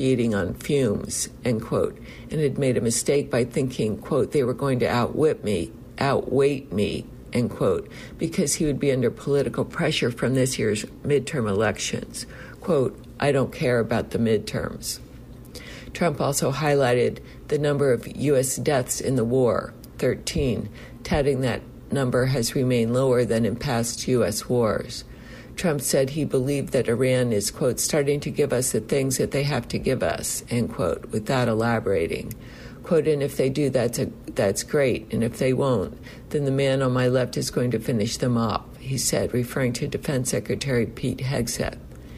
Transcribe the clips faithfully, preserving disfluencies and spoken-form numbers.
negotiating on fumes, end quote, and had made a mistake by thinking, quote, they were going to outwit me, outweight me, end quote, because he would be under political pressure from this year's midterm elections. Quote, I don't care about the midterms. Trump also highlighted the number of U S deaths in the war, thirteen, touting that number has remained lower than in past U S wars. Trump said he believed that Iran is, quote, starting to give us the things that they have to give us, end quote, without elaborating. Quote, and if they do, that's, a, that's great, and if they won't, then the man on my left is going to finish them off, he said, referring to Defense Secretary Pete Hegseth.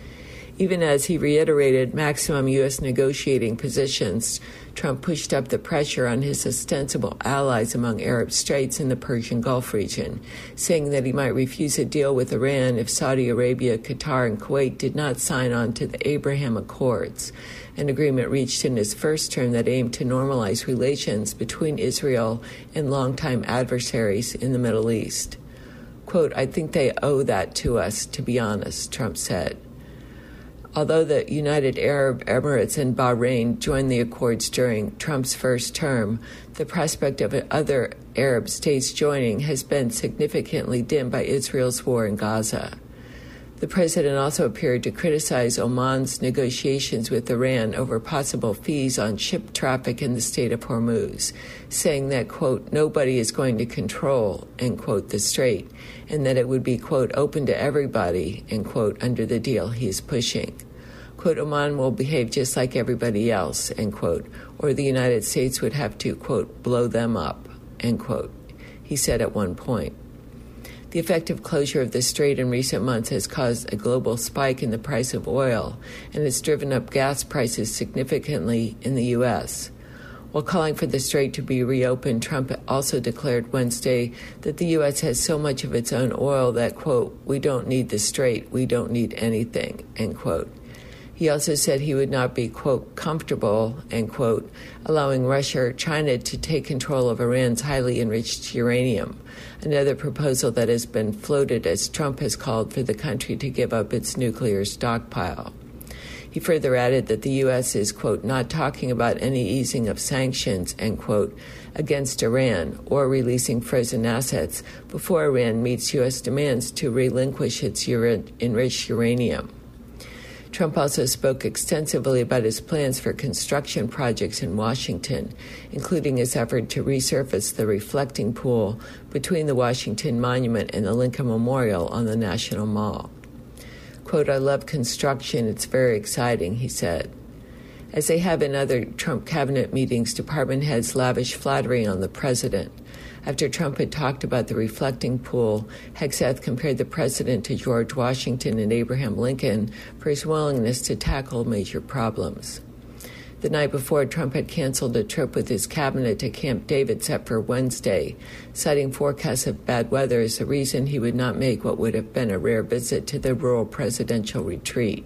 Even as he reiterated maximum U S negotiating positions, Trump pushed up the pressure on his ostensible allies among Arab states in the Persian Gulf region, saying that he might refuse a deal with Iran if Saudi Arabia, Qatar, and Kuwait did not sign on to the Abraham Accords, an agreement reached in his first term that aimed to normalize relations between Israel and longtime adversaries in the Middle East. Quote, I think they owe that to us, to be honest, Trump said. Although the United Arab Emirates and Bahrain joined the accords during Trump's first term, the prospect of other Arab states joining has been significantly dimmed by Israel's war in Gaza. The president also appeared to criticize Oman's negotiations with Iran over possible fees on ship traffic in the Strait of Hormuz, saying that, quote, nobody is going to control, end quote, the strait, and that it would be, quote, open to everybody, end quote, under the deal he is pushing. Quote, Oman will behave just like everybody else, end quote, or the United States would have to, quote, blow them up, end quote, he said at one point. The effective closure of the strait in recent months has caused a global spike in the price of oil and has driven up gas prices significantly in the U S. While calling for the strait to be reopened, Trump also declared Wednesday that the U S has so much of its own oil that, quote, we don't need the strait, we don't need anything, end quote. He also said he would not be, quote, comfortable, end quote, allowing Russia or China to take control of Iran's highly enriched uranium, another proposal that has been floated as Trump has called for the country to give up its nuclear stockpile. He further added that the U S is, quote, not talking about any easing of sanctions, end quote, against Iran or releasing frozen assets before Iran meets U S demands to relinquish its ura- enriched uranium. Trump also spoke extensively about his plans for construction projects in Washington, including his effort to resurface the reflecting pool between the Washington Monument and the Lincoln Memorial on the National Mall. Quote, I love construction, it's very exciting, he said. As they have in other Trump cabinet meetings, department heads lavish flattery on the president. After Trump had talked about the reflecting pool, Hegseth compared the president to George Washington and Abraham Lincoln for his willingness to tackle major problems. The night before, Trump had canceled a trip with his cabinet to Camp David set for Wednesday, citing forecasts of bad weather as the reason he would not make what would have been a rare visit to the rural presidential retreat.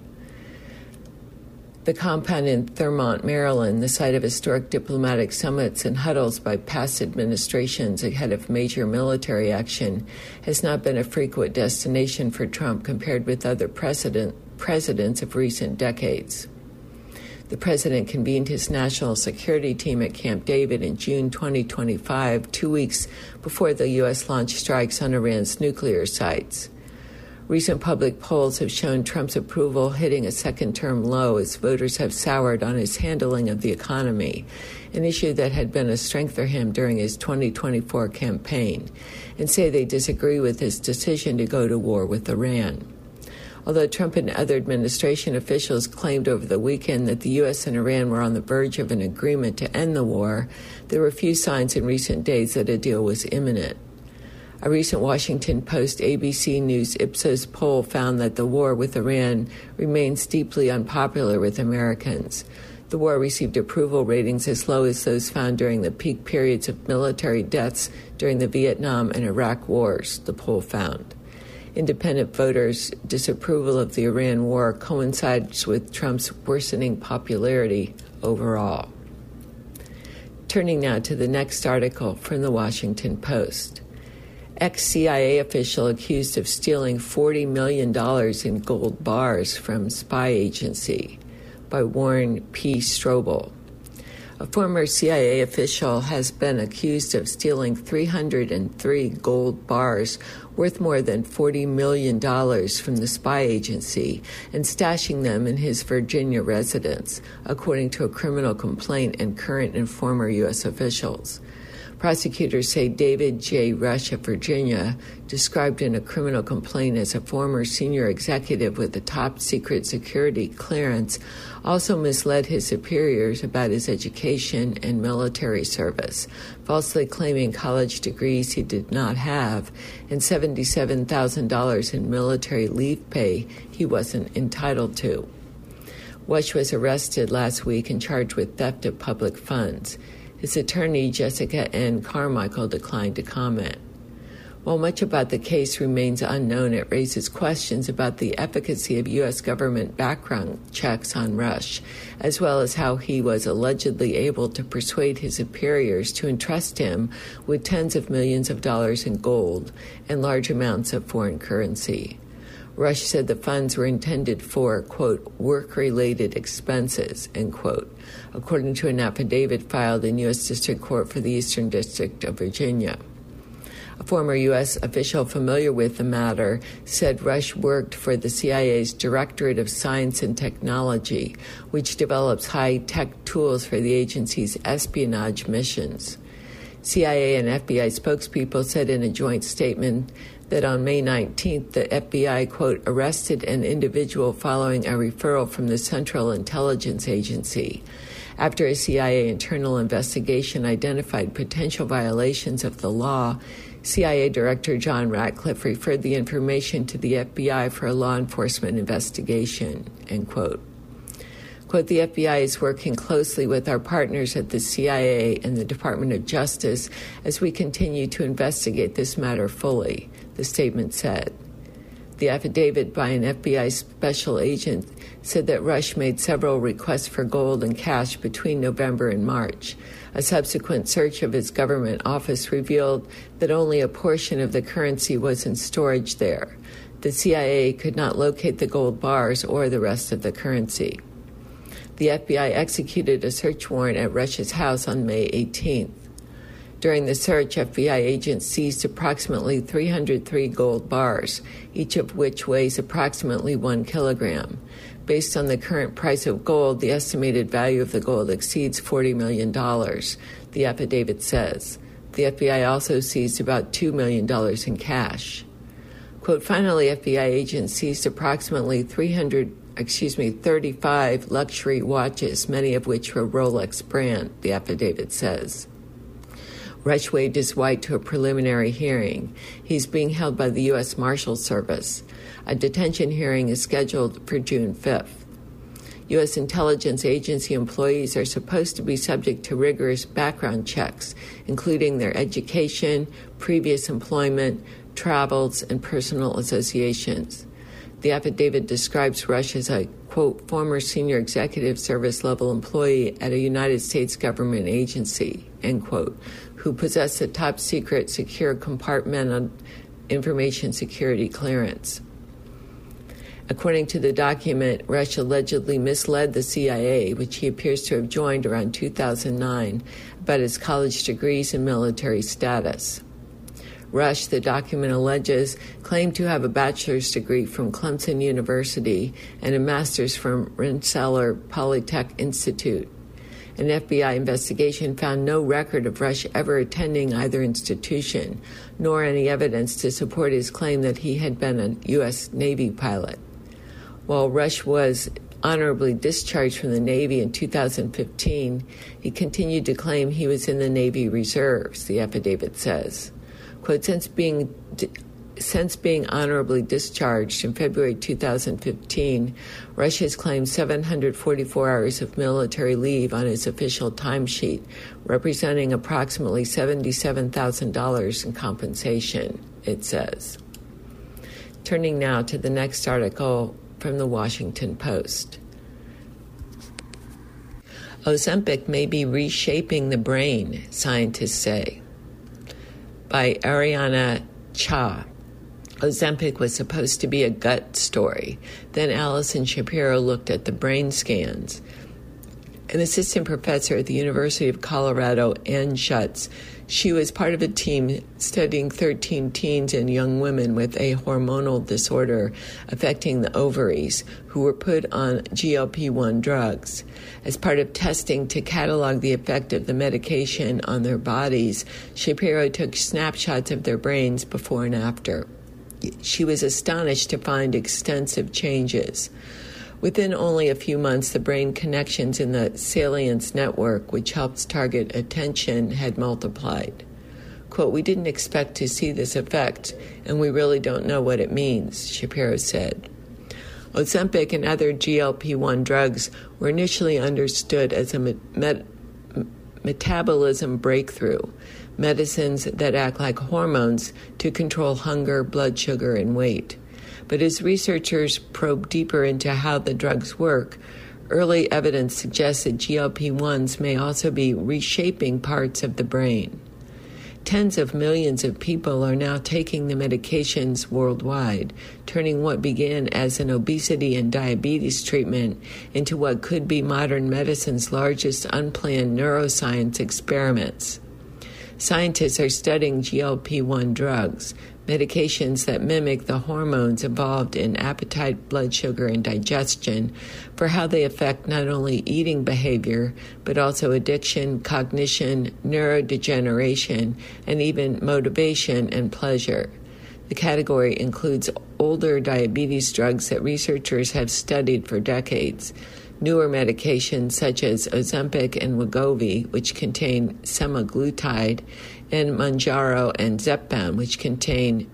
The compound in Thurmont, Maryland, the site of historic diplomatic summits and huddles by past administrations ahead of major military action, has not been a frequent destination for Trump compared with other president, presidents of recent decades. The president convened his national security team at Camp David in June twenty twenty-five, two weeks before the U S launched strikes on Iran's nuclear sites. Recent public polls have shown Trump's approval hitting a second-term low as voters have soured on his handling of the economy, an issue that had been a strength for him during his twenty twenty-four campaign, and say they disagree with his decision to go to war with Iran. Although Trump and other administration officials claimed over the weekend that the U S and Iran were on the verge of an agreement to end the war, there were few signs in recent days that a deal was imminent. A recent Washington Post A B C News Ipsos poll found that the war with Iran remains deeply unpopular with Americans. The war received approval ratings as low as those found during the peak periods of military deaths during the Vietnam and Iraq wars, the poll found. Independent voters' disapproval of the Iran war coincides with Trump's worsening popularity overall. Turning now to the next article from the Washington Post. Ex-C I A official accused of stealing forty million dollars in gold bars from spy agency. by Warren P. Strobel. A former C I A official has been accused of stealing three hundred three gold bars worth more than forty million dollars from the spy agency and stashing them in his Virginia residence, according to a criminal complaint and current and former U S officials. Prosecutors say David J. Rush of Virginia, described in a criminal complaint as a former senior executive with a top-secret security clearance, also misled his superiors about his education and military service, falsely claiming college degrees he did not have and seventy-seven thousand dollars in military leave pay he wasn't entitled to. Rush was arrested last week and charged with theft of public funds. His attorney, Jessica N. Carmichael, declined to comment. While much about the case remains unknown, it raises questions about the efficacy of U S government background checks on Rush, as well as how he was allegedly able to persuade his superiors to entrust him with tens of millions of dollars in gold and large amounts of foreign currency. Rush said the funds were intended for, quote, work-related expenses, end quote, according to an affidavit filed in U S District Court for the Eastern District of Virginia. A former U S official familiar with the matter said Rush worked for the C I A's Directorate of Science and Technology, which develops high-tech tools for the agency's espionage missions. C I A and F B I spokespeople said in a joint statement that on May nineteenth, the F B I, quote, arrested an individual following a referral from the Central Intelligence Agency. After a C I A internal investigation identified potential violations of the law, C I A Director John Ratcliffe referred the information to the F B I for a law enforcement investigation, end quote. Quote, the F B I is working closely with our partners at the C I A and the Department of Justice as we continue to investigate this matter fully, the statement said. The affidavit by an F B I special agent said that Rush made several requests for gold and cash between November and March. A subsequent search of his government office revealed that only a portion of the currency was in storage there. The C I A could not locate the gold bars or the rest of the currency. The F B I executed a search warrant at Rush's house on May eighteenth. During the search, F B I agents seized approximately three hundred three gold bars, each of which weighs approximately one kilogram. Based on the current price of gold, the estimated value of the gold exceeds forty million dollars, the affidavit says. The F B I also seized about two million dollars in cash. Quote, finally, F B I agents seized approximately three hundred excuse me, thirty-five luxury watches, many of which were Rolex brand, the affidavit says. Rush waived his right to a preliminary hearing. He's being held by the U S Marshal Service. A detention hearing is scheduled for June fifth. U S intelligence agency employees are supposed to be subject to rigorous background checks, including their education, previous employment, travels, and personal associations. The affidavit describes Rush as a, quote, former senior executive service level employee at a United States government agency, end quote, who possessed a top secret secure compartmental information security clearance. According to the document, Rush allegedly misled the C I A, which he appears to have joined around two thousand nine, about his college degrees and military status. Rush, the document alleges, claimed to have a bachelor's degree from Clemson University and a master's from Rensselaer Polytech Institute. An F B I investigation found no record of Rush ever attending either institution, nor any evidence to support his claim that he had been a U S Navy pilot. While Rush was honorably discharged from the Navy in two thousand fifteen, he continued to claim he was in the Navy Reserves, the affidavit says. Quote, since being since being honorably discharged in February two thousand fifteen, Rush has claimed seven hundred forty-four hours of military leave on his official timesheet, representing approximately seventy-seven thousand dollars in compensation, it says. Turning now to the next article from the Washington Post. Ozempic may be reshaping the brain, scientists say. By Ariana Cha. Ozempic was supposed to be a gut story. Then Allison Shapiro looked at the brain scans. An assistant professor at the University of Colorado, Ann Schutz, she was part of a team studying thirteen teens and young women with a hormonal disorder affecting the ovaries who were put on G L P one drugs. As part of testing to catalog the effect of the medication on their bodies, Shapiro took snapshots of their brains before and after. She was astonished to find extensive changes. Within only a few months, the brain connections in the salience network, which helps target attention, had multiplied. Quote, "We didn't expect to see this effect, and we really don't know what it means," Shapiro said. Ozempic and other G L P one drugs were initially understood as a met- met- metabolism breakthrough, medicines that act like hormones to control hunger, blood sugar, and weight. But as researchers probe deeper into how the drugs work, early evidence suggests that G L P ones may also be reshaping parts of the brain. Tens of millions of people are now taking the medications worldwide, turning what began as an obesity and diabetes treatment into what could be modern medicine's largest unplanned neuroscience experiments. Scientists are studying G L P one drugs, medications that mimic the hormones involved in appetite, blood sugar, and digestion, for how they affect not only eating behavior, but also addiction, cognition, neurodegeneration, and even motivation and pleasure. The category includes older diabetes drugs that researchers have studied for decades, newer medications such as Ozempic and Wegovy, which contain semaglutide, and Mounjaro and Zepbound, which contain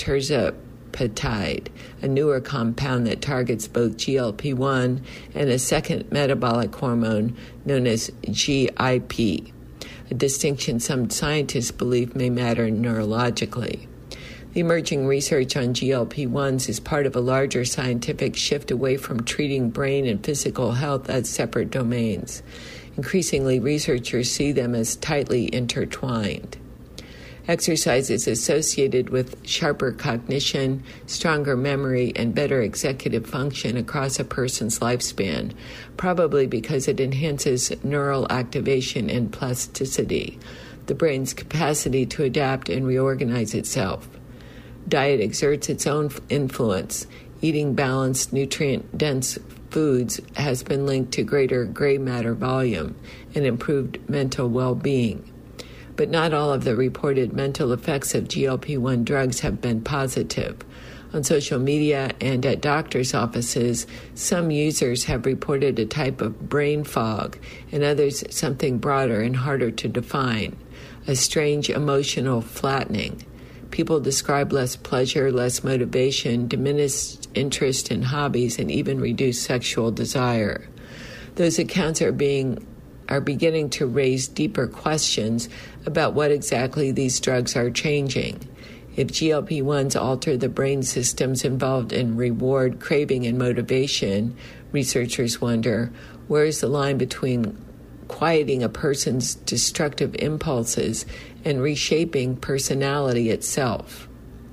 tirzepatide, a newer compound that targets both G L P one and a second metabolic hormone known as G I P, a distinction some scientists believe may matter neurologically. The emerging research on G L P ones is part of a larger scientific shift away from treating brain and physical health as separate domains. Increasingly, researchers see them as tightly intertwined. Exercise is associated with sharper cognition, stronger memory, and better executive function across a person's lifespan, probably because it enhances neural activation and plasticity, the brain's capacity to adapt and reorganize itself. Diet exerts its own influence. Eating balanced, nutrient-dense foods has been linked to greater gray matter volume and improved mental well-being. But not all of the reported mental effects of G L P one drugs have been positive. On social media and at doctors' offices, some users have reported a type of brain fog, and others something broader and harder to define, a strange emotional flattening. People describe less pleasure, less motivation, diminished interest in hobbies, and even reduced sexual desire. Those accounts are being are beginning to raise deeper questions about what exactly these drugs are changing. If G L P ones alter the brain systems involved in reward, craving, and motivation, researchers wonder, where is the line between quieting a person's destructive impulses and reshaping personality itself?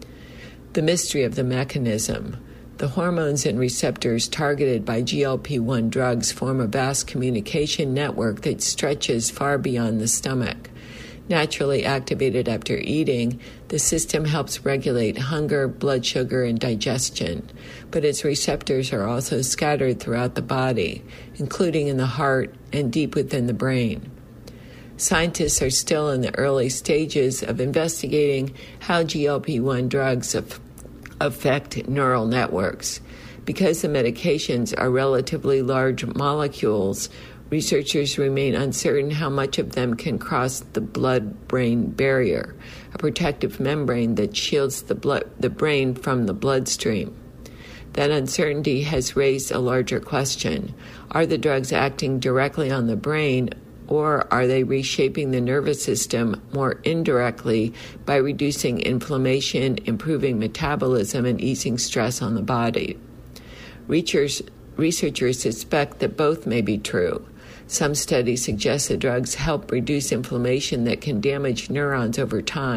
The mystery of the mechanism. The hormones and receptors targeted by G L P one drugs form a vast communication network that stretches far beyond the stomach. Naturally activated after eating, the system helps regulate hunger, blood sugar, and digestion, but its receptors are also scattered throughout the body, including in the heart and deep within the brain. Scientists are still in the early stages of investigating how G L P one drugs affect affect neural networks. Because the medications are relatively large molecules, researchers remain uncertain how much of them can cross the blood-brain barrier, a protective membrane that shields the, blood, the brain from the bloodstream. That uncertainty has raised a larger question. Are the drugs acting directly on the brain, or are they reshaping the nervous system more indirectly by reducing inflammation, improving metabolism, and easing stress on the body? Researchers, researchers suspect that both may be true. Some studies suggest the drugs help reduce inflammation that can damage neurons over time.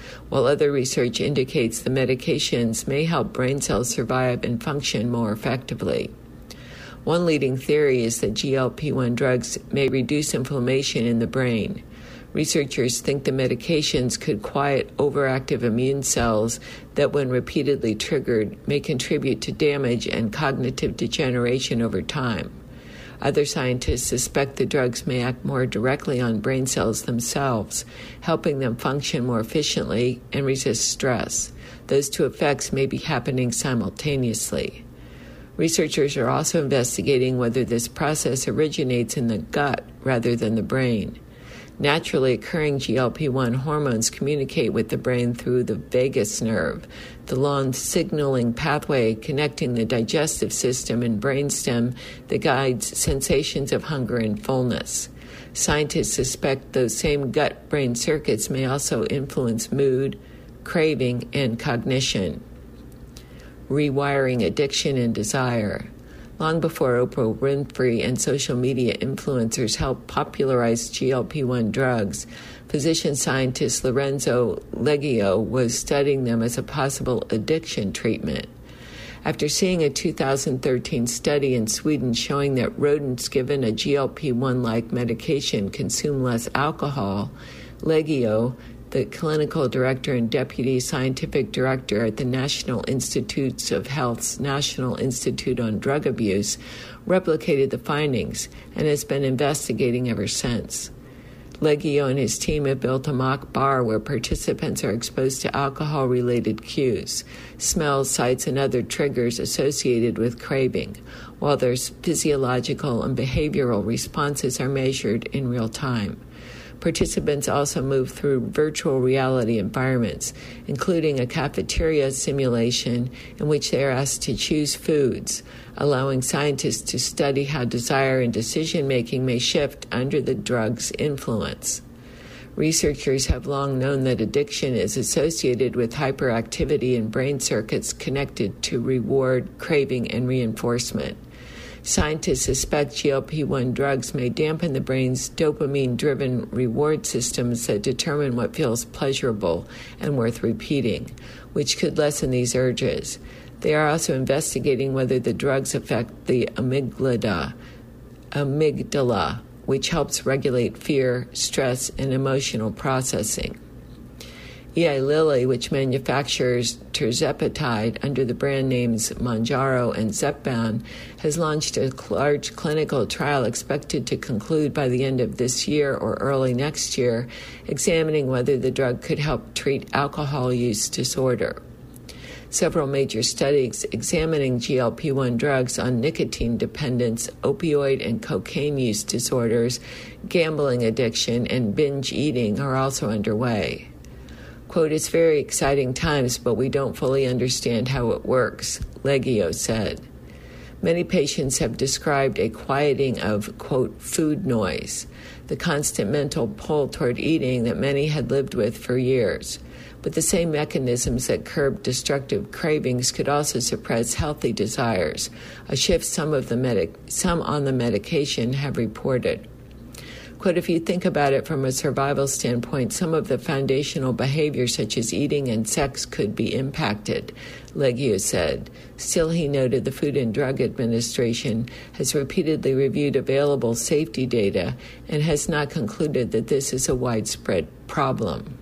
while other research indicates the medications may help brain cells survive and function more effectively. One leading theory is that G L P one drugs may reduce inflammation in the brain. Researchers think the medications could quiet overactive immune cells that, when repeatedly triggered, may contribute to damage and cognitive degeneration over time. Other scientists suspect the drugs may act more directly on brain cells themselves, helping them function more efficiently and resist stress. Those two effects may be happening simultaneously. Researchers are also investigating whether this process originates in the gut rather than the brain. Naturally occurring G L P one hormones communicate with the brain through the vagus nerve, the long signaling pathway connecting the digestive system and brainstem that guides sensations of hunger and fullness. Scientists suspect those same gut-brain circuits may also influence mood, craving, and cognition. Rewiring addiction and desire. Long before Oprah Winfrey and social media influencers helped popularize G L P one drugs, physician scientist Lorenzo Leggio was studying them as a possible addiction treatment. After seeing a two thousand thirteen study in Sweden showing that rodents given a G L P one-like medication consume less alcohol, Leggio, the clinical director and deputy scientific director at the National Institutes of Health's National Institute on Drug Abuse, replicated the findings and has been investigating ever since. Leggio and his team have built a mock bar where participants are exposed to alcohol-related cues, smells, sights, and other triggers associated with craving, while their physiological and behavioral responses are measured in real time. Participants also move through virtual reality environments, including a cafeteria simulation in which they are asked to choose foods, allowing scientists to study how desire and decision-making may shift under the drug's influence. Researchers have long known that addiction is associated with hyperactivity in brain circuits connected to reward, craving, and reinforcement. Scientists suspect G L P one drugs may dampen the brain's dopamine-driven reward systems that determine what feels pleasurable and worth repeating, which could lessen these urges. They are also investigating whether the drugs affect the amygdala, amygdala, which helps regulate fear, stress, and emotional processing. Eli Lilly, which manufactures tirzepatide under the brand names Mounjaro and Zepbound, has launched a large clinical trial expected to conclude by the end of this year or early next year, examining whether the drug could help treat alcohol use disorder. Several major studies examining G L P one drugs on nicotine dependence, opioid and cocaine use disorders, gambling addiction, and binge eating are also underway. Quote, "It's very exciting times, but we don't fully understand how it works," Leggio said. Many patients have described a quieting of, quote, food noise, the constant mental pull toward eating that many had lived with for years. But the same mechanisms that curb destructive cravings could also suppress healthy desires, a shift some of the medic- some on the medication have reported. Quote, "If you think about it from a survival standpoint, some of the foundational behaviors such as eating and sex could be impacted," Leggio said. Still, he noted the Food and Drug Administration has repeatedly reviewed available safety data and has not concluded that this is a widespread problem.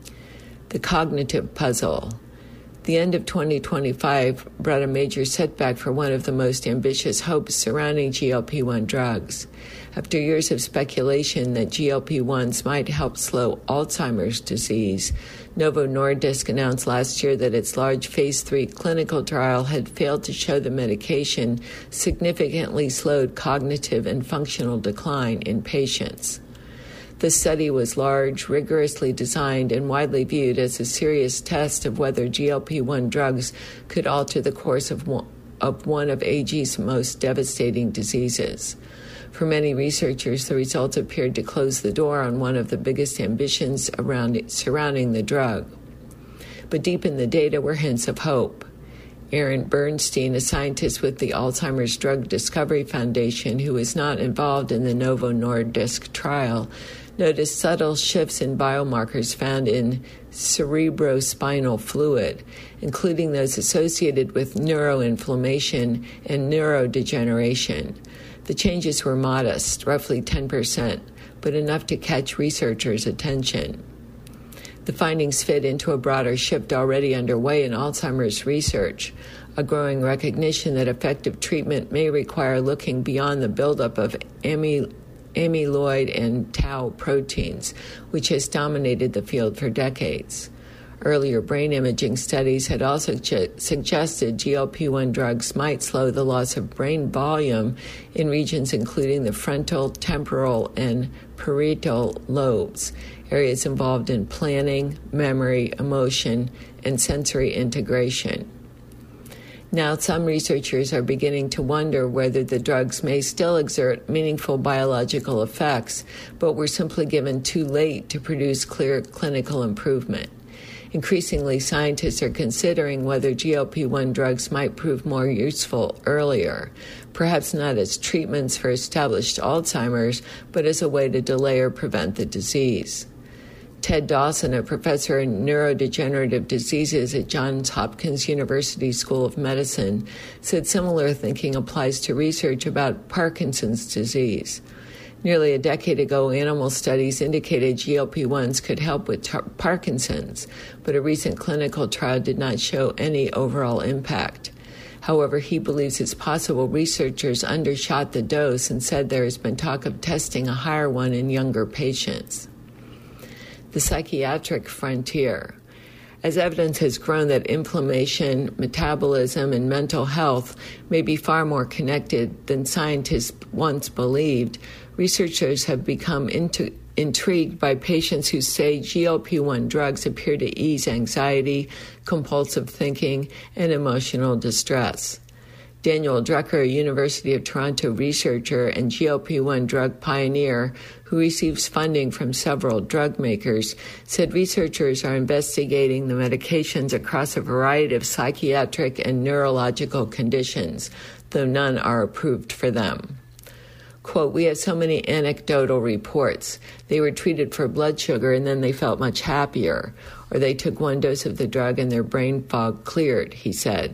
The cognitive puzzle. The end of twenty twenty-five brought a major setback for one of the most ambitious hopes surrounding G L P one drugs. After years of speculation that G L P ones might help slow Alzheimer's disease, Novo Nordisk announced last year that its large phase three clinical trial had failed to show the medication significantly slowed cognitive and functional decline in patients. The study was large, rigorously designed, and widely viewed as a serious test of whether G L P one drugs could alter the course of one of, one of A G's most devastating diseases. For many researchers, the results appeared to close the door on one of the biggest ambitions around it, surrounding the drug. But deep in the data were hints of hope. Aaron Bernstein, a scientist with the Alzheimer's Drug Discovery Foundation who was not involved in the Novo Nordisk trial, noticed subtle shifts in biomarkers found in cerebrospinal fluid, including those associated with neuroinflammation and neurodegeneration. The changes were modest, roughly ten percent, but enough to catch researchers' attention. The findings fit into a broader shift already underway in Alzheimer's research, a growing recognition that effective treatment may require looking beyond the buildup of amyloid amyloid and tau proteins, which has dominated the field for decades. Earlier brain imaging studies had also ju- suggested G L P one drugs might slow the loss of brain volume in regions including the frontal, temporal, and parietal lobes, areas involved in planning, memory, emotion, and sensory integration. Now, some researchers are beginning to wonder whether the drugs may still exert meaningful biological effects, but were simply given too late to produce clear clinical improvement. Increasingly, scientists are considering whether G L P one drugs might prove more useful earlier, perhaps not as treatments for established Alzheimer's, but as a way to delay or prevent the disease. Ted Dawson, a professor in neurodegenerative diseases at Johns Hopkins University School of Medicine, said similar thinking applies to research about Parkinson's disease. Nearly a decade ago, animal studies indicated G L P ones could help with tar- Parkinson's, but a recent clinical trial did not show any overall impact. However, he believes it's possible researchers undershot the dose and said there has been talk of testing a higher one in younger patients. The psychiatric frontier. As evidence has grown that inflammation, metabolism, and mental health may be far more connected than scientists once believed, researchers have become into, intrigued by patients who say G L P one drugs appear to ease anxiety, compulsive thinking, and emotional distress. Daniel Drucker, a University of Toronto researcher and G L P one drug pioneer who receives funding from several drug makers, said researchers are investigating the medications across a variety of psychiatric and neurological conditions, though none are approved for them. Quote, "We have so many anecdotal reports. They were treated for blood sugar and then they felt much happier, or they took one dose of the drug and their brain fog cleared," he said.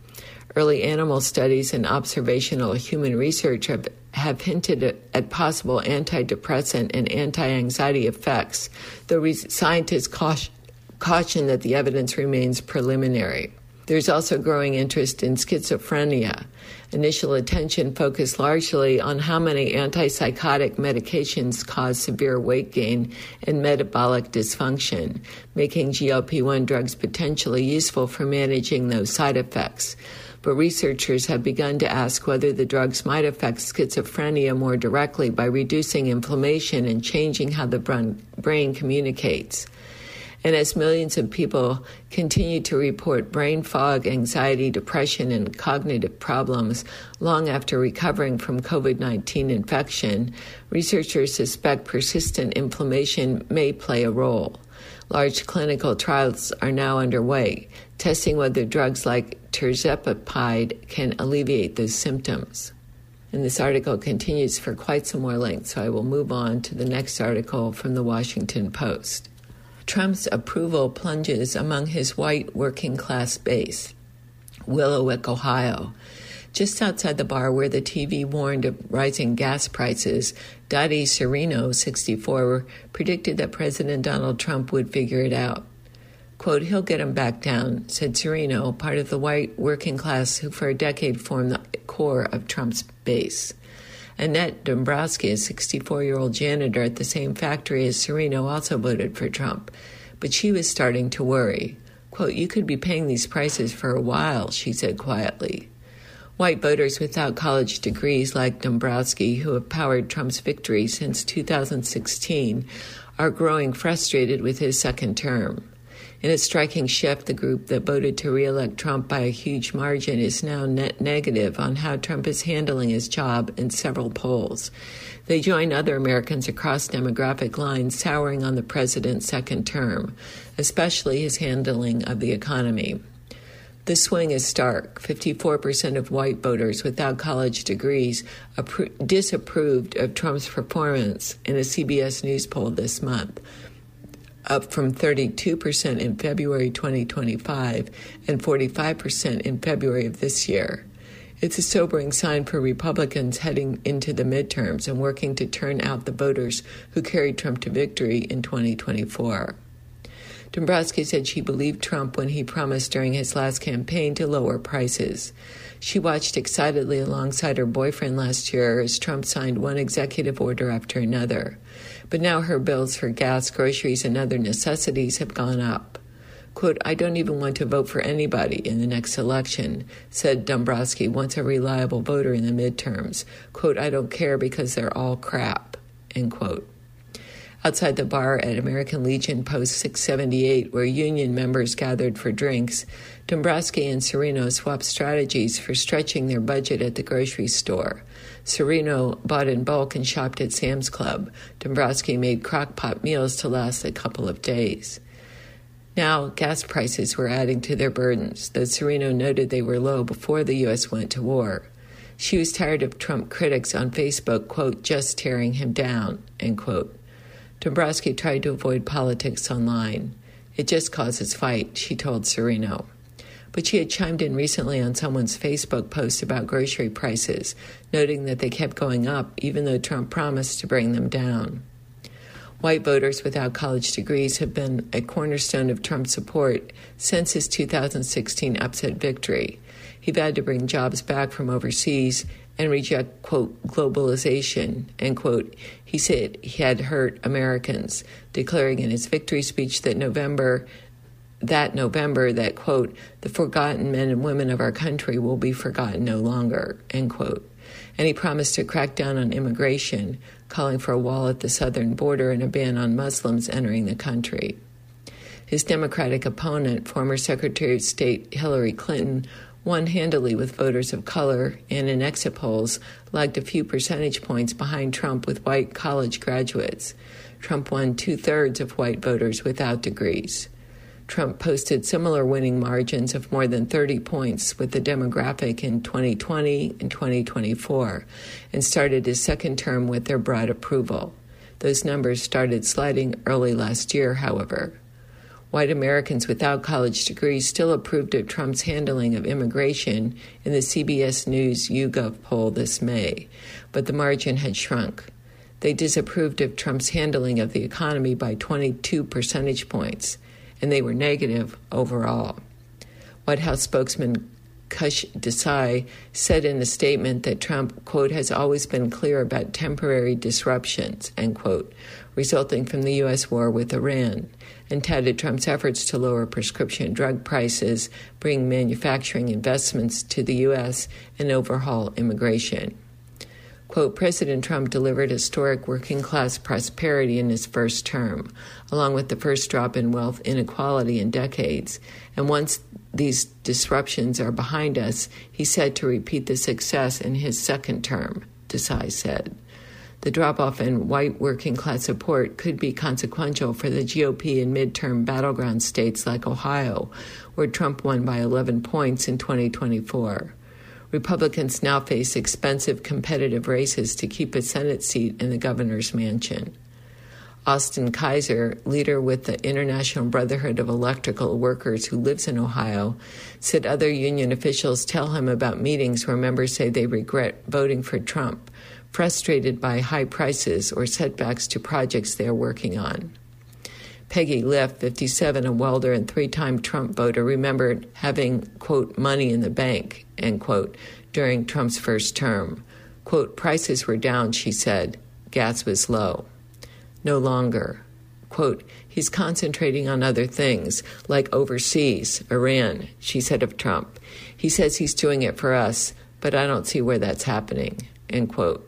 Early animal studies and observational human research have, have hinted at, at possible antidepressant and anti-anxiety effects, though re- scientists caution, caution that the evidence remains preliminary. There's also growing interest in schizophrenia. Initial attention focused largely on how many antipsychotic medications cause severe weight gain and metabolic dysfunction, making G L P one drugs potentially useful for managing those side effects. But researchers have begun to ask whether the drugs might affect schizophrenia more directly by reducing inflammation and changing how the brain communicates. And as millions of people continue to report brain fog, anxiety, depression, and cognitive problems long after recovering from covid nineteen infection, researchers suspect persistent inflammation may play a role. Large clinical trials are now underway, testing whether drugs like tirzepatide can alleviate those symptoms. And this article continues for quite some more length, so I will move on to the next article from the Washington Post. Trump's approval plunges among his white working-class base. Willowick, Ohio. Just outside the bar where the T V warned of rising gas prices, Dottie Serino, sixty-four, predicted that President Donald Trump would figure it out. Quote, "He'll get him back down," said Serino, part of the white working class who for a decade formed the core of Trump's base. Annette Dombrowski, a sixty-four-year-old janitor at the same factory as Serino, also voted for Trump, but she was starting to worry. Quote, "You could be paying these prices for a while," she said quietly. White voters without college degrees like Dombrowski, who have powered Trump's victory since two thousand sixteen, are growing frustrated with his second term. In a striking shift, the group that voted to re-elect Trump by a huge margin is now net negative on how Trump is handling his job in several polls. They join other Americans across demographic lines souring on the president's second term, especially his handling of the economy. The swing is stark. fifty-four percent of white voters without college degrees appro- disapproved of Trump's performance in a C B S News poll this month, up from thirty-two percent in February twenty twenty-five and forty-five percent in February of this year. It's a sobering sign for Republicans heading into the midterms and working to turn out the voters who carried Trump to victory in twenty twenty-four. Dombrowski said she believed Trump when he promised during his last campaign to lower prices. She watched excitedly alongside her boyfriend last year as Trump signed one executive order after another. But now her bills for gas, groceries, and other necessities have gone up. Quote, I don't even want to vote for anybody in the next election, said Dombrowski, once a reliable voter in the midterms. Quote, I don't care because they're all crap, end quote. Outside the bar at American Legion Post six seventy-eight, where union members gathered for drinks, Dombrowski and Serino swapped strategies for stretching their budget at the grocery store. Serino bought in bulk and shopped at Sam's Club. Dombrowski made crock-pot meals to last a couple of days. Now, gas prices were adding to their burdens, though Serino noted they were low before the U S went to war. She was tired of Trump critics on Facebook, quote, just tearing him down, end quote. Dombrowski tried to avoid politics online. It just causes fight, she told Serino. But she had chimed in recently on someone's Facebook post about grocery prices, noting that they kept going up even though Trump promised to bring them down. White voters without college degrees have been a cornerstone of Trump's support since his two thousand sixteen upset victory. He vowed to bring jobs back from overseas and reject, quote, globalization, end quote. He said he had hurt Americans, declaring in his victory speech that November, that November that, quote, the forgotten men and women of our country will be forgotten no longer, end quote. And he promised to crack down on immigration, calling for a wall at the southern border and a ban on Muslims entering the country. His Democratic opponent, former Secretary of State Hillary Clinton, won handily with voters of color and in exit polls lagged a few percentage points behind Trump with white college graduates. Trump won two-thirds of white voters without degrees. Trump posted similar winning margins of more than thirty points with the demographic in twenty twenty and twenty twenty-four and started his second term with their broad approval. Those numbers started sliding early last year, however. White Americans without college degrees still approved of Trump's handling of immigration in the C B S News YouGov poll this May, but the margin had shrunk. They disapproved of Trump's handling of the economy by twenty-two percentage points, and they were negative overall. White House spokesman Kush Desai said in a statement that Trump, quote, has always been clear about temporary disruptions, end quote, resulting from the U S war with Iran, and touted Trump's efforts to lower prescription drug prices, bring manufacturing investments to the U S, and overhaul immigration. Quote, President Trump delivered historic working-class prosperity in his first term, along with the first drop in wealth inequality in decades. And once these disruptions are behind us, he's set to repeat the success in his second term, Desai said. The drop-off in white working-class support could be consequential for the G O P in midterm battleground states like Ohio, where Trump won by eleven points in twenty twenty-four. Republicans now face expensive competitive races to keep a Senate seat in the governor's mansion. Austin Kaiser, leader with the International Brotherhood of Electrical Workers who lives in Ohio, said other union officials tell him about meetings where members say they regret voting for Trump, frustrated by high prices or setbacks to projects they are working on. Peggy Liff, fifty-seven, a welder and three-time Trump voter, remembered having, quote, money in the bank, end quote, during Trump's first term. Quote, prices were down, she said. Gas was low. No longer. Quote, he's concentrating on other things, like overseas, Iran, she said of Trump. He says he's doing it for us, but I don't see where that's happening, end quote.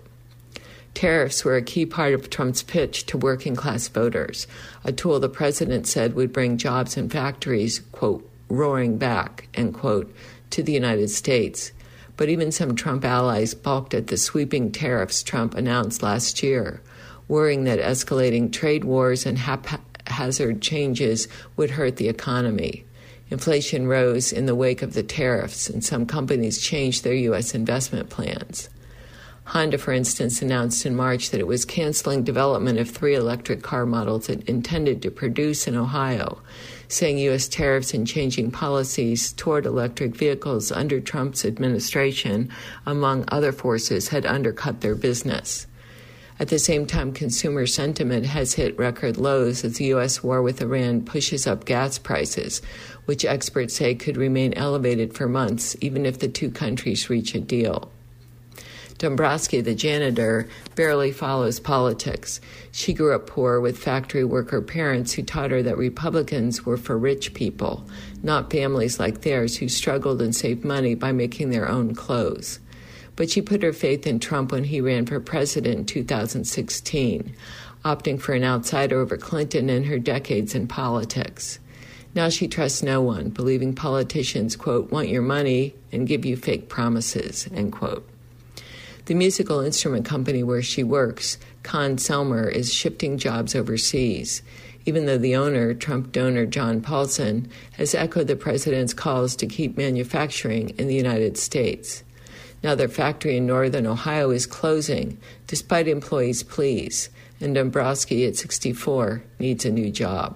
Tariffs were a key part of Trump's pitch to working-class voters, a tool the president said would bring jobs and factories, quote, roaring back, end quote, to the United States. But even some Trump allies balked at the sweeping tariffs Trump announced last year, worrying that escalating trade wars and haphazard changes would hurt the economy. Inflation rose in the wake of the tariffs, and some companies changed their U S investment plans. Honda, for instance, announced in March that it was canceling development of three electric car models it intended to produce in Ohio, saying U S tariffs and changing policies toward electric vehicles under Trump's administration, among other forces, had undercut their business. At the same time, consumer sentiment has hit record lows as the U S war with Iran pushes up gas prices, which experts say could remain elevated for months, even if the two countries reach a deal. Dombrowski, the janitor, barely follows politics. She grew up poor with factory worker parents who taught her that Republicans were for rich people, not families like theirs who struggled and saved money by making their own clothes. But she put her faith in Trump when he ran for president in two thousand sixteen, opting for an outsider over Clinton and her decades in politics. Now she trusts no one, believing politicians, quote, want your money and give you fake promises, end quote. The musical instrument company where she works, Con Selmer, is shifting jobs overseas, even though the owner, Trump donor John Paulson, has echoed the president's calls to keep manufacturing in the United States. Now their factory in northern Ohio is closing, despite employees' pleas, and Dombrowski, at sixty-four, needs a new job.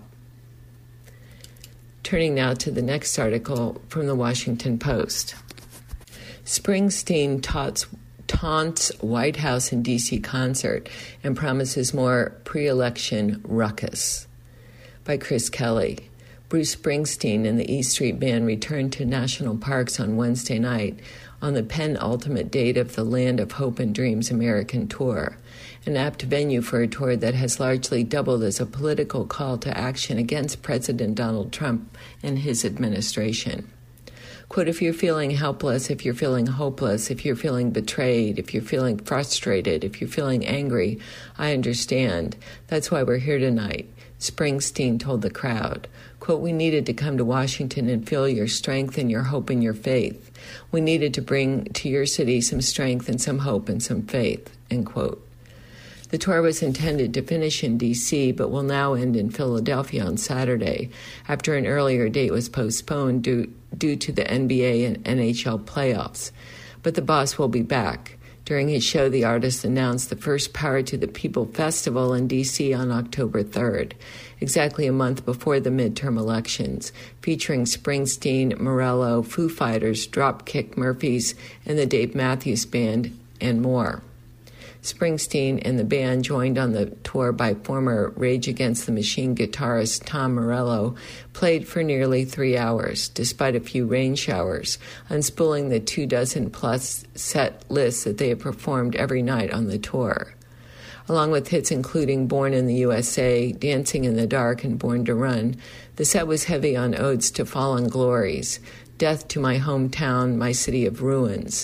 Turning now to the next article from the Washington Post. Springsteen taunts, taunts White House and D C concert and promises more pre-election ruckus. By Chris Kelly. Bruce Springsteen and the E Street Band returned to national parks on Wednesday night on the penultimate date of the Land of Hope and Dreams American Tour, an apt venue for a tour that has largely doubled as a political call to action against President Donald Trump and his administration. Quote, if you're feeling helpless, if you're feeling hopeless, if you're feeling betrayed, if you're feeling frustrated, if you're feeling angry, I understand. That's why we're here tonight, Springsteen told the crowd. Quote, we needed to come to Washington and feel your strength and your hope and your faith. We needed to bring to your city some strength and some hope and some faith, end quote. The tour was intended to finish in D C, but will now end in Philadelphia on Saturday, after an earlier date was postponed due, due to the N B A and N H L playoffs. But the boss will be back. During his show, the artist announced the first Power to the People Festival in D C on October third, exactly a month before the midterm elections, featuring Springsteen, Morello, Foo Fighters, Dropkick Murphys, and the Dave Matthews Band, and more. Springsteen and the band, joined on the tour by former Rage Against the Machine guitarist Tom Morello, played for nearly three hours, despite a few rain showers, unspooling the two dozen plus set lists that they have performed every night on the tour. Along with hits including Born in the U S A, Dancing in the Dark, and Born to Run, the set was heavy on odes to fallen glories, Death to My Hometown, My City of Ruins,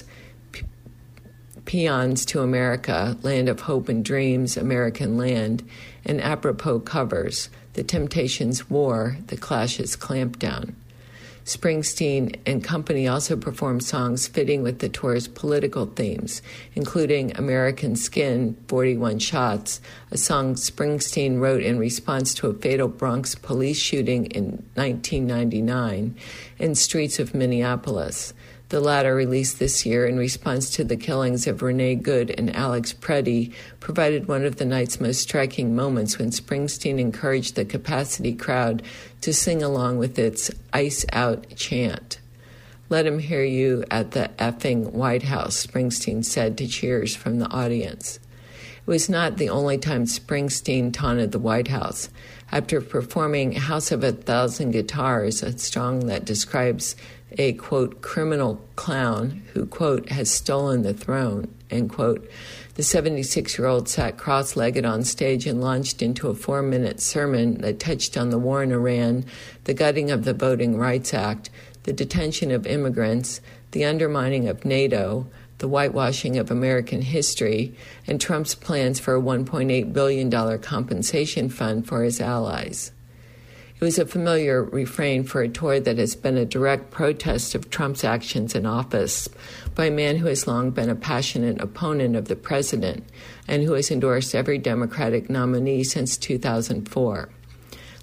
Peons to America, Land of Hope and Dreams, American Land, and apropos covers, The Temptations' War, The Clash's Clampdown. Springsteen and company also performed songs fitting with the tour's political themes, including American Skin, forty-one Shots, a song Springsteen wrote in response to a fatal Bronx police shooting in nineteen ninety-nine, and Streets of Minneapolis, the latter, released this year in response to the killings of Renee Good and Alex Preddy, provided one of the night's most striking moments when Springsteen encouraged the capacity crowd to sing along with its Ice Out chant. Let him hear you at the effing White House, Springsteen said to cheers from the audience. It was not the only time Springsteen taunted the White House. After performing House of a Thousand Guitars, a song that describes a, quote, criminal clown who, quote, has stolen the throne, end quote, the seventy-six-year-old sat cross-legged on stage and launched into a four-minute sermon that touched on the war in Iran, the gutting of the Voting Rights Act, the detention of immigrants, the undermining of NATO, the whitewashing of American history, and Trump's plans for a one point eight billion dollars compensation fund for his allies. It was a familiar refrain for a tour that has been a direct protest of Trump's actions in office by a man who has long been a passionate opponent of the president and who has endorsed every Democratic nominee since two thousand four.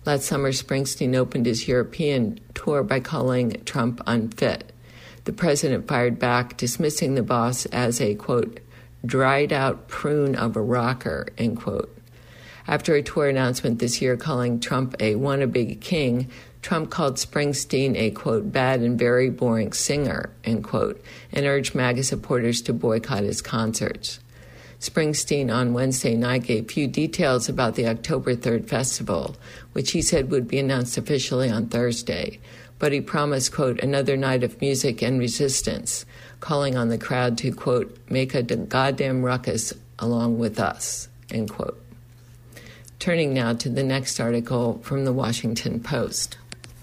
Last summer, Springsteen opened his European tour by calling Trump unfit. The president fired back, dismissing the boss as a, quote, dried-out prune of a rocker, end quote. After a tour announcement this year calling Trump a wannabe king, Trump called Springsteen a, quote, bad and very boring singer, end quote, and urged MAGA supporters to boycott his concerts. Springsteen on Wednesday night gave few details about the October third festival, which he said would be announced officially on Thursday, but he promised, quote, another night of music and resistance, calling on the crowd to, quote, make a goddamn ruckus along with us, end quote. Turning now to the next article from the Washington Post.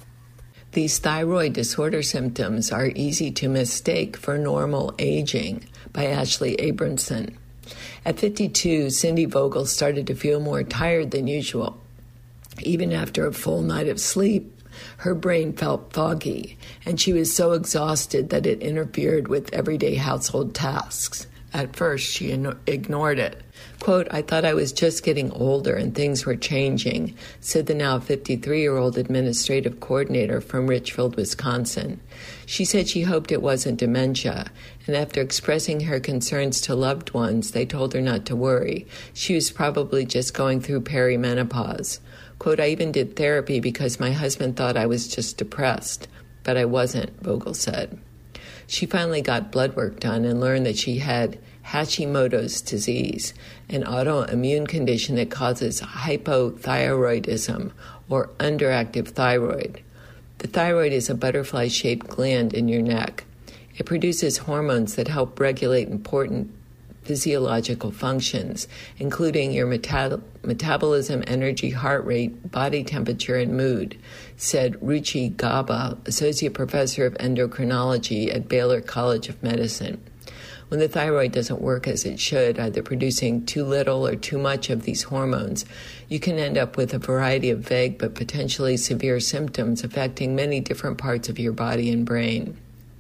These thyroid disorder symptoms are easy to mistake for normal aging, by Ashley Abramson. At fifty-two, Cindy Vogel started to feel more tired than usual. Even after a full night of sleep, her brain felt foggy, and she was so exhausted that it interfered with everyday household tasks. At first, she ignored it. Quote, I thought I was just getting older and things were changing, said the now fifty-three-year-old administrative coordinator from Richfield, Wisconsin. She said she hoped it wasn't dementia, and after expressing her concerns to loved ones, they told her not to worry. She was probably just going through perimenopause. Quote, I even did therapy because my husband thought I was just depressed, but I wasn't, Vogel said. She finally got blood work done and learned that she had Hashimoto's disease, an autoimmune condition that causes hypothyroidism, or underactive thyroid. The thyroid is a butterfly-shaped gland in your neck. It produces hormones that help regulate important physiological functions, including your meta- metabolism, energy, heart rate, body temperature, and mood, said Ruchi Gaba, associate professor of endocrinology at Baylor College of Medicine. When the thyroid doesn't work as it should, either producing too little or too much of these hormones, you can end up with a variety of vague but potentially severe symptoms affecting many different parts of your body and brain.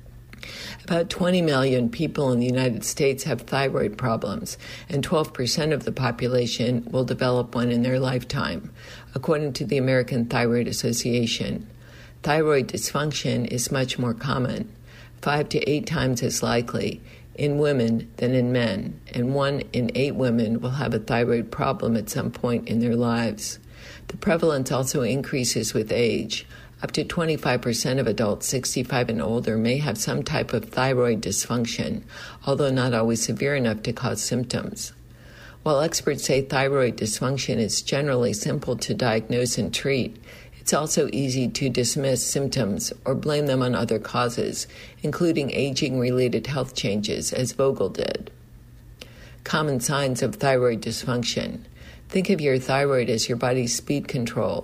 About twenty million people in the United States have thyroid problems, and twelve percent of the population will develop one in their lifetime, according to the American Thyroid Association. Thyroid dysfunction is much more common, five to eight times as likely, in women than in men, and one in eight women will have a thyroid problem at some point in their lives. The prevalence also increases with age. Up to twenty-five percent of adults sixty-five and older may have some type of thyroid dysfunction, although not always severe enough to cause symptoms. While experts say thyroid dysfunction is generally simple to diagnose and treat, it's also easy to dismiss symptoms or blame them on other causes, including aging-related health changes, as Vogel did. Common signs of thyroid dysfunction. Think of your thyroid as your body's speed control.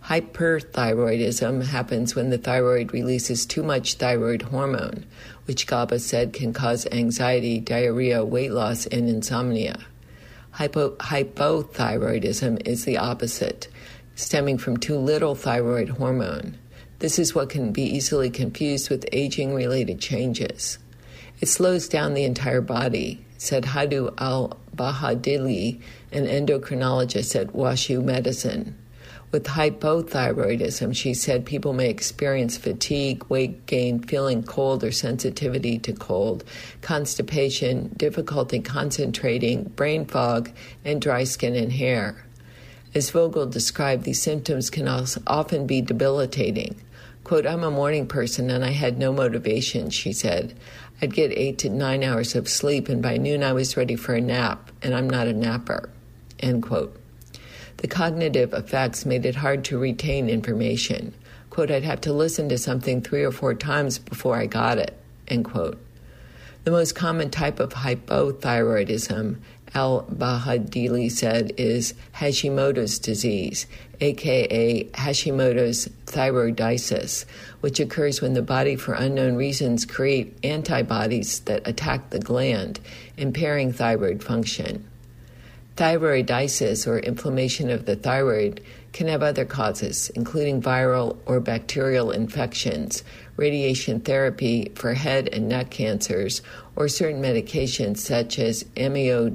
Hyperthyroidism happens when the thyroid releases too much thyroid hormone, which Gaba said can cause anxiety, diarrhea, weight loss, and insomnia. Hypo- hypothyroidism is the opposite, stemming from too little thyroid hormone. This is what can be easily confused with aging-related changes. It slows down the entire body, said Hadu al-Bahadili, an endocrinologist at WashU Medicine. With hypothyroidism, she said people may experience fatigue, weight gain, feeling cold or sensitivity to cold, constipation, difficulty concentrating, brain fog, and dry skin and hair. As Vogel described, these symptoms can also often be debilitating. Quote, I'm a morning person and I had no motivation, she said. I'd get eight to nine hours of sleep and by noon I was ready for a nap, and I'm not a napper, end quote. The cognitive effects made it hard to retain information. Quote, I'd have to listen to something three or four times before I got it, end quote. The most common type of hypothyroidism, al-Bahadili said, is Hashimoto's disease, aka Hashimoto's thyroiditis, which occurs when the body, for unknown reasons, create antibodies that attack the gland, impairing thyroid function. Thyroiditis, or inflammation of the thyroid, can have other causes, including viral or bacterial infections, radiation therapy for head and neck cancers, or certain medications such as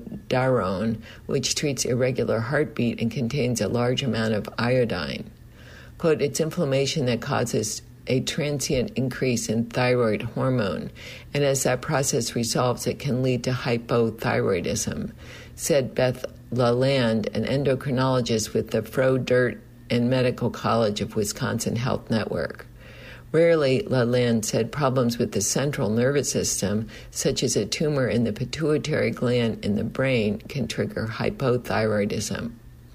amiodarone, which treats irregular heartbeat and contains a large amount of iodine. Quote, it's inflammation that causes a transient increase in thyroid hormone, and as that process resolves, it can lead to hypothyroidism, said Beth Lalande, an endocrinologist with the Froedtert and Medical College of Wisconsin Health Network. Rarely, Lalande said, problems with the central nervous system, such as a tumor in the pituitary gland in the brain, can trigger hypothyroidism.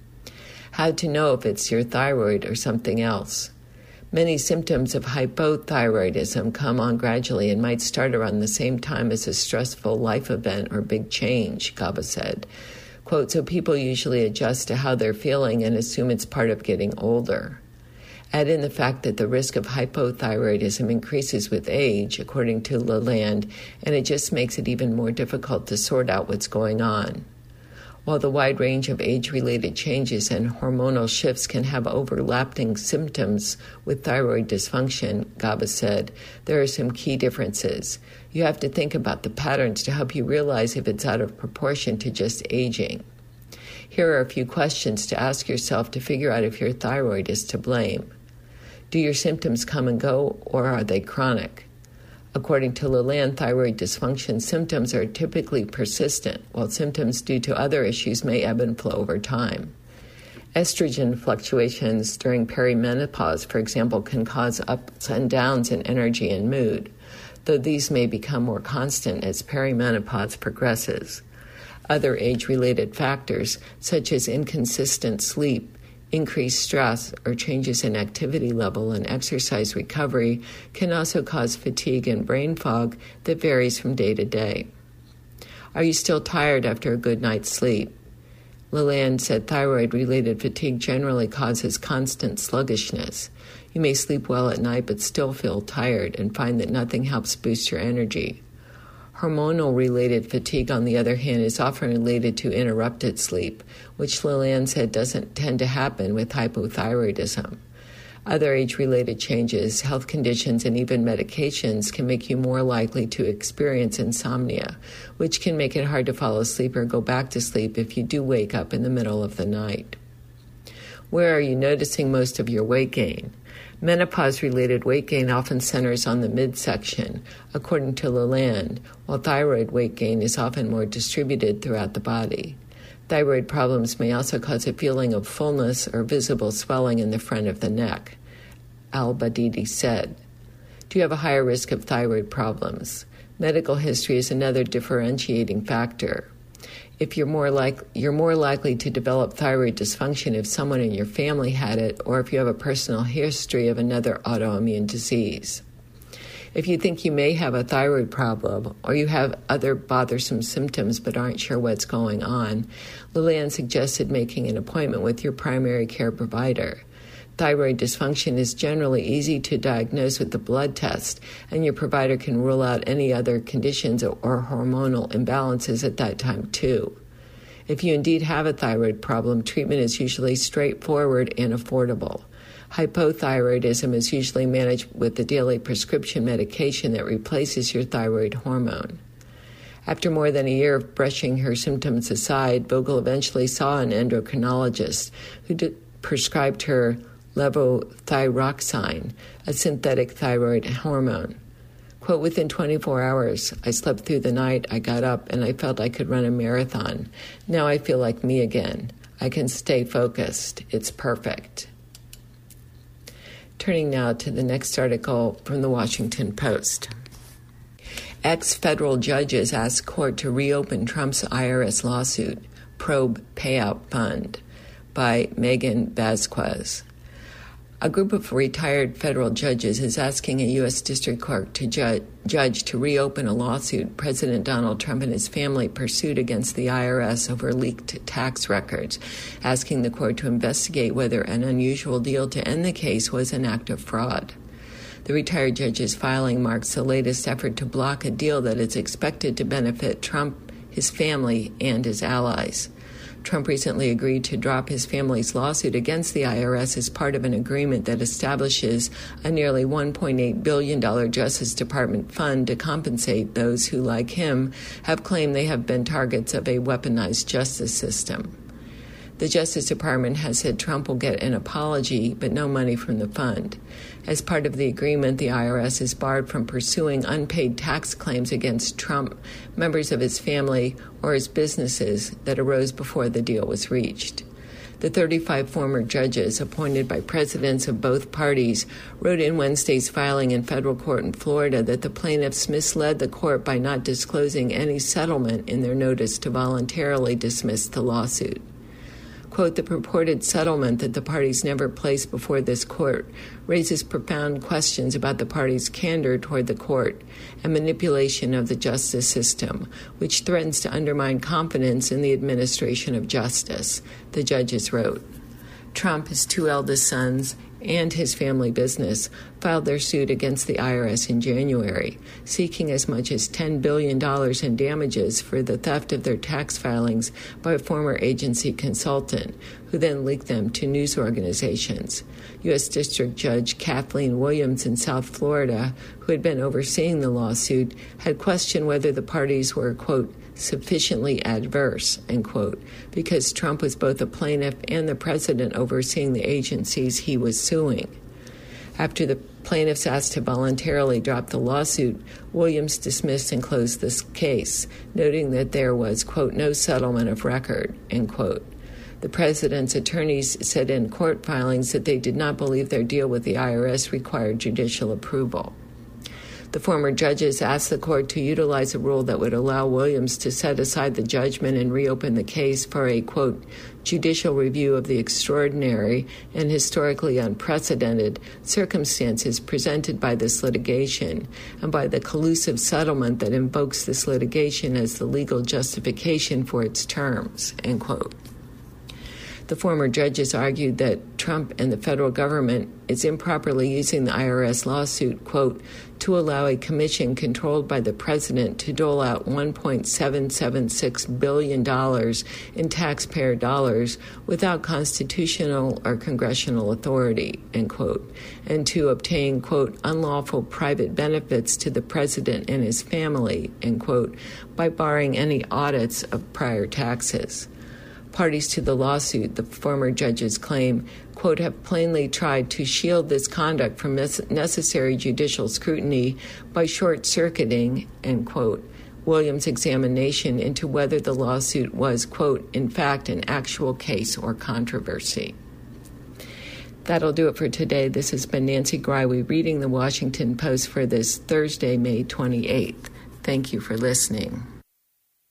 How to know if it's your thyroid or something else? Many symptoms of hypothyroidism come on gradually and might start around the same time as a stressful life event or big change, Gaba said. Quote, so people usually adjust to how they're feeling and assume it's part of getting older. Add in the fact that the risk of hypothyroidism increases with age, according to Lalande, and it just makes it even more difficult to sort out what's going on. While the wide range of age-related changes and hormonal shifts can have overlapping symptoms with thyroid dysfunction, Gaba said, there are some key differences. You have to think about the patterns to help you realize if it's out of proportion to just aging. Here are a few questions to ask yourself to figure out if your thyroid is to blame. Do your symptoms come and go, or are they chronic? According to Lalande, thyroid dysfunction symptoms are typically persistent, while symptoms due to other issues may ebb and flow over time. Estrogen fluctuations during perimenopause, for example, can cause ups and downs in energy and mood, though these may become more constant as perimenopause progresses. Other age-related factors, such as inconsistent sleep, increased stress, or changes in activity level and exercise recovery, can also cause fatigue and brain fog that varies from day to day. Are you still tired after a good night's sleep? Lalande said thyroid-related fatigue generally causes constant sluggishness. You may sleep well at night but still feel tired and find that nothing helps boost your energy. Hormonal-related fatigue, on the other hand, is often related to interrupted sleep, which Lalande said doesn't tend to happen with hypothyroidism. Other age-related changes, health conditions, and even medications can make you more likely to experience insomnia, which can make it hard to fall asleep or go back to sleep if you do wake up in the middle of the night. Where are you noticing most of your weight gain? Menopause-related weight gain often centers on the midsection, according to Lalande, while thyroid weight gain is often more distributed throughout the body. Thyroid problems may also cause a feeling of fullness or visible swelling in the front of the neck, Al-Badidi said. Do you have a higher risk of thyroid problems? Medical history is another differentiating factor. If you're more like you're more likely to develop thyroid dysfunction if someone in your family had it, or if you have a personal history of another autoimmune disease. If you think you may have a thyroid problem, or you have other bothersome symptoms but aren't sure what's going on, Lalande suggested making an appointment with your primary care provider. Thyroid dysfunction is generally easy to diagnose with the blood test, and your provider can rule out any other conditions or hormonal imbalances at that time, too. If you indeed have a thyroid problem, treatment is usually straightforward and affordable. Hypothyroidism is usually managed with a daily prescription medication that replaces your thyroid hormone. After more than a year of brushing her symptoms aside, Vogel eventually saw an endocrinologist who d- prescribed her levothyroxine, a synthetic thyroid hormone. Quote, within twenty-four hours, I slept through the night, I got up, and I felt I could run a marathon. Now I feel like me again. I can stay focused. It's perfect. Turning now to the next article from the Washington Post. Ex-federal judges ask court to reopen Trump's I R S lawsuit, probe payout fund, by Megan Vasquez. A group of retired federal judges is asking a U S district court to ju- judge to reopen a lawsuit President Donald Trump and his family pursued against the I R S over leaked tax records, asking the court to investigate whether an unusual deal to end the case was an act of fraud. The retired judge's filing marks the latest effort to block a deal that is expected to benefit Trump, his family, and his allies. Trump recently agreed to drop his family's lawsuit against the I R S as part of an agreement that establishes a nearly one point eight billion dollars Justice Department fund to compensate those who, like him, have claimed they have been targets of a weaponized justice system. The Justice Department has said Trump will get an apology, but no money from the fund. As part of the agreement, the I R S is barred from pursuing unpaid tax claims against Trump, members of his family, or his businesses that arose before the deal was reached. The thirty-five former judges appointed by presidents of both parties wrote in Wednesday's filing in federal court in Florida that the plaintiffs misled the court by not disclosing any settlement in their notice to voluntarily dismiss the lawsuit. Quote, the purported settlement that the parties never placed before this court raises profound questions about the parties' candor toward the court and manipulation of the justice system, which threatens to undermine confidence in the administration of justice, the judges wrote. Trump, his two eldest sons, and his family business filed their suit against the I R S in January, seeking as much as ten billion dollars in damages for the theft of their tax filings by a former agency consultant, who then leaked them to news organizations. U S District Judge Kathleen Williams in South Florida, who had been overseeing the lawsuit, had questioned whether the parties were, quote, sufficiently adverse, end quote, because Trump was both a plaintiff and the president overseeing the agencies he was suing. After the plaintiffs asked to voluntarily drop the lawsuit, Williams dismissed and closed this case, noting that there was, quote, no settlement of record, end quote. The president's attorneys said in court filings that they did not believe their deal with the I R S required judicial approval. The former judges asked the court to utilize a rule that would allow Williams to set aside the judgment and reopen the case for a, quote, judicial review of the extraordinary and historically unprecedented circumstances presented by this litigation and by the collusive settlement that invokes this litigation as the legal justification for its terms, end quote. The former judges argued that Trump and the federal government is improperly using the I R S lawsuit, quote, to allow a commission controlled by the president to dole out one point seven seven six billion dollars in taxpayer dollars without constitutional or congressional authority, end quote, and to obtain, quote, unlawful private benefits to the president and his family, end quote, by barring any audits of prior taxes. Parties to the lawsuit, the former judges claim, quote, have plainly tried to shield this conduct from necessary judicial scrutiny by short-circuiting, end quote, Williams' examination into whether the lawsuit was, quote, in fact, an actual case or controversy. That'll do it for today. This has been Nancy Greiwe reading the Washington Post for this Thursday, May twenty-eighth. Thank you for listening.